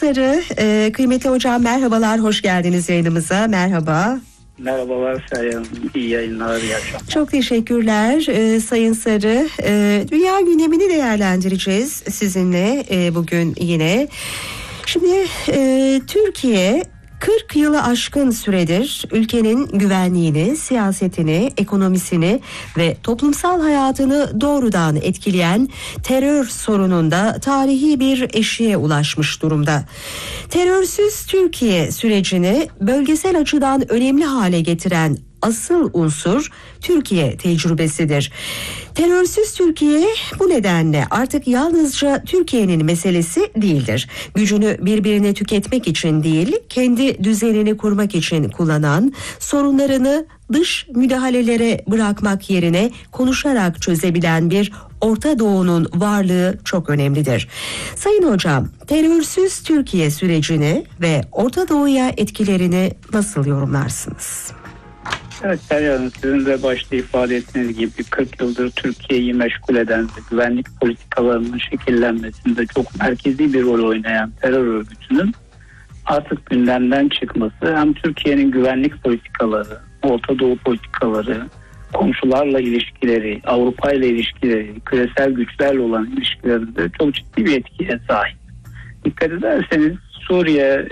Sarı, kıymetli hocam merhabalar, hoş geldiniz yayınımıza. Merhaba. Merhabalar Sayın, iyi yayınlar, iyi akşamlar. Çok teşekkürler Sayın Sarı. Dünya gündemini değerlendireceğiz sizinle bugün yine. Şimdi Türkiye 40 yılı aşkın süredir ülkenin güvenliğini, siyasetini, ekonomisini ve toplumsal hayatını doğrudan etkileyen terör sorununda tarihi bir eşiğe ulaşmış durumda. Terörsüz Türkiye sürecini bölgesel açıdan önemli hale getiren asıl unsur Türkiye tecrübesidir. Terörsüz Türkiye bu nedenle artık yalnızca Türkiye'nin meselesi değildir. Gücünü birbirine tüketmek için değil, kendi düzenini kurmak için kullanan, sorunlarını dış müdahalelere bırakmak yerine konuşarak çözebilen bir Orta Doğu'nun varlığı çok önemlidir. Sayın hocam, terörsüz Türkiye sürecini ve Orta Doğu'ya etkilerini nasıl yorumlarsınız? Evet Sayın, sizin de başta ifade ettiğiniz gibi 40 yıldır Türkiye'yi meşgul eden ve güvenlik politikalarının şekillenmesinde çok merkezi bir rol oynayan terör örgütünün artık gündemden çıkması hem Türkiye'nin güvenlik politikaları, Orta Doğu politikaları, komşularla ilişkileri, Avrupa ile ilişkileri, küresel güçlerle olan ilişkilerinde çok ciddi bir etkiye sahip. Dikkat ederseniz Suriye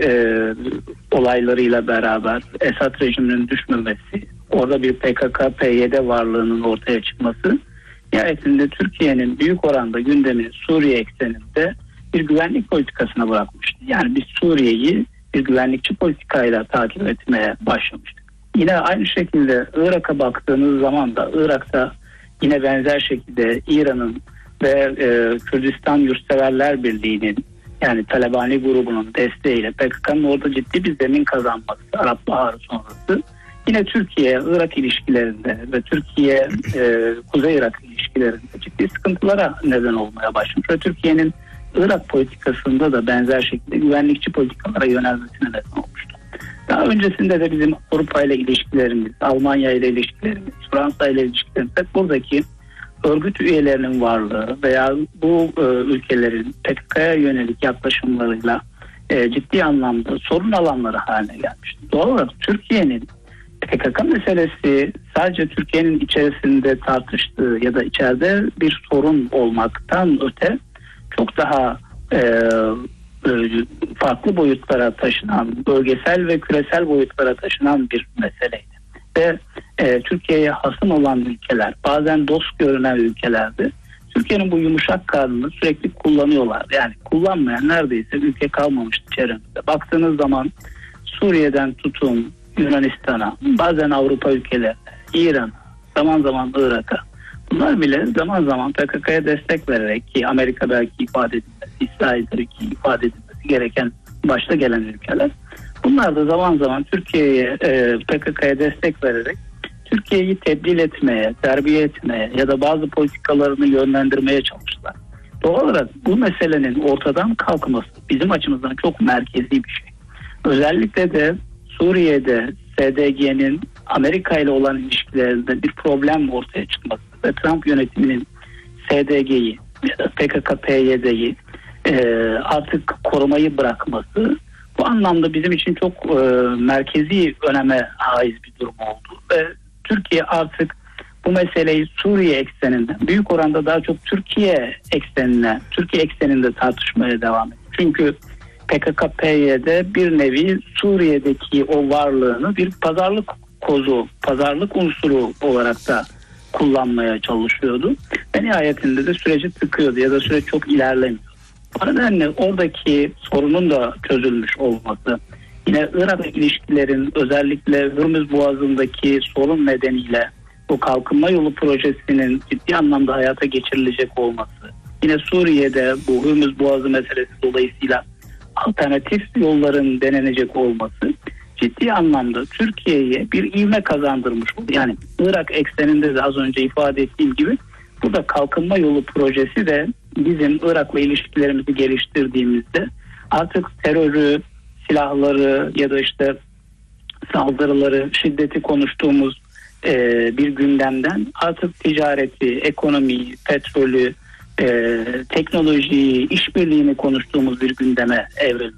olaylarıyla beraber Esad rejiminin düşmemesi, orada bir PKK-PYD varlığının ortaya çıkması nihayetinde Türkiye'nin büyük oranda gündemini Suriye ekseninde bir güvenlik politikasına bırakmıştı. Yani biz Suriye'yi bir güvenlikçi politikayla takip etmeye başlamıştık. Yine aynı şekilde Irak'a baktığınız zaman da Irak'ta yine benzer şekilde İran'ın ve Kürdistan Yurtseverler Birliği'nin yani Talabani grubunun desteğiyle PKK'nın orada ciddi bir zemin kazanması Arap Baharı sonrası yine Türkiye-Irak ilişkilerinde ve Türkiye-Kuzey Irak ilişkilerinde ciddi sıkıntılara neden olmaya başlamış ve Türkiye'nin Irak politikasında da benzer şekilde güvenlikçi politikalara yönelmesine neden olmuştu. Daha öncesinde de bizim Avrupa ile ilişkilerimiz, Almanya ile ilişkilerimiz, Fransa ile ilişkilerimiz hep buradaki örgüt üyelerinin varlığı veya bu ülkelerin PKK'ya yönelik yaklaşımlarıyla ciddi anlamda sorun alanları haline gelmişti. Doğal olarak Türkiye'nin PKK meselesi sadece Türkiye'nin içerisinde tartıştığı ya da içeride bir sorun olmaktan öte çok daha farklı boyutlara taşınan, bölgesel ve küresel boyutlara taşınan bir meseleydi. Ve Türkiye'ye hasım olan ülkeler, bazen dost görünen ülkelerde Türkiye'nin bu yumuşak karnını sürekli kullanıyorlar. Yani kullanmayan neredeyse ülke kalmamıştı çevremizde. Baktığınız zaman Suriye'den tutun Yunanistan'a, bazen Avrupa ülkelerine, İran'a, zaman zaman Irak'a. Bunlar bile zaman zaman PKK'ya destek vererek ki Amerika belki ifade edilmesi, İsrail belki ifade edilmesi gereken başta gelen ülkeler. Bunlar da zaman zaman Türkiye'ye PKK'ya destek vererek Türkiye'yi tebdil etmeye, terbiye etmeye ya da bazı politikalarını yönlendirmeye çalıştılar. Doğal olarak bu meselenin ortadan kalkması bizim açımızdan çok merkezi bir şey. Özellikle de Suriye'de SDG'nin Amerika ile olan ilişkilerinde bir problem ortaya çıkması ve Trump yönetiminin SDG'yi ya da PKK-PYD'yi artık korumayı bırakması bu anlamda bizim için çok merkezi öneme haiz bir durum oldu ve Türkiye artık bu meseleyi Suriye ekseninden büyük oranda daha çok Türkiye ekseninde tartışmaya devam ediyor. Çünkü PKK-PYD bir nevi Suriye'deki o varlığını bir pazarlık kozu, pazarlık unsuru olarak da kullanmaya çalışıyordu. Ve nihayetinde de süreci tıkıyordu ya da süreç çok ilerlemiyor. Bu nedenle oradaki sorunun da çözülmüş olması, yine Irak ilişkilerin özellikle Hürmüz Boğazı'ndaki sorun nedeniyle bu kalkınma yolu projesinin ciddi anlamda hayata geçirilecek olması, yine Suriye'de bu Hürmüz Boğazı meselesi dolayısıyla alternatif yolların denenecek olması ciddi anlamda Türkiye'ye bir ivme kazandırmış oldu. Yani Irak ekseninde de az önce ifade ettiğim gibi burada kalkınma yolu projesi de bizim Irak'la ilişkilerimizi geliştirdiğimizde artık terörü, silahları ya da işte saldırıları, şiddeti konuştuğumuz bir gündemden artık ticareti, ekonomiyi, petrolü, teknolojiyi, işbirliğini konuştuğumuz bir gündeme evrilmeye